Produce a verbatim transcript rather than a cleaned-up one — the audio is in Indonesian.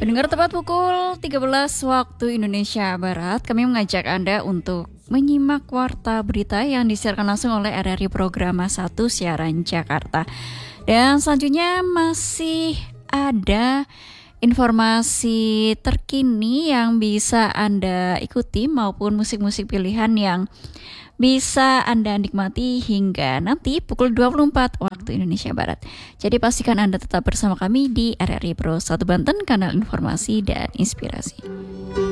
Pendengar, tepat pukul tiga belas waktu Indonesia Barat, kami mengajak Anda untuk menyimak warta berita yang disiarkan langsung oleh R R I Programa satu Siaran Jakarta. Dan selanjutnya masih ada informasi terkini yang bisa Anda ikuti maupun musik-musik pilihan yang bisa Anda nikmati hingga nanti pukul dua puluh empat waktu Indonesia Barat. Jadi pastikan Anda tetap bersama kami di R R I Pro satu Banten, kanal informasi dan inspirasi.